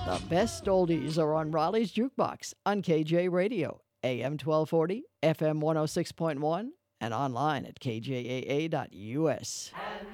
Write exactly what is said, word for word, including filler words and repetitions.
The best oldies are on Raleigh's Jukebox on K J Radio, A M twelve forty, F M one oh six point one, and online at K J A A dot U S.